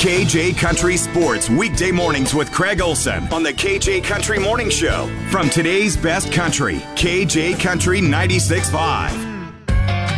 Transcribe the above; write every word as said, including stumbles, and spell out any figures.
K J Country Sports, weekday mornings with Craig Olson on the K J Country Morning Show. From today's best country, K J Country ninety-six point five.